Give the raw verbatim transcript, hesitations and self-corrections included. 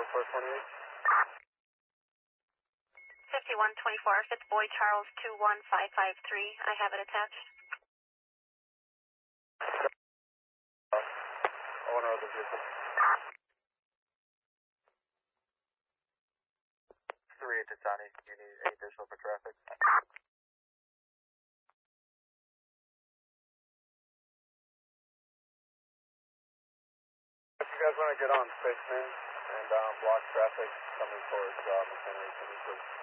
four twenty-eight. fifty-one twenty-four, Fitzboy Charles two one five five three. I have it attached. Owner of the vehicle. three eight to Tony, you need any additional for traffic? If you guys want to get on Spaceman and um, block traffic coming towards uh, McHenry, can you please?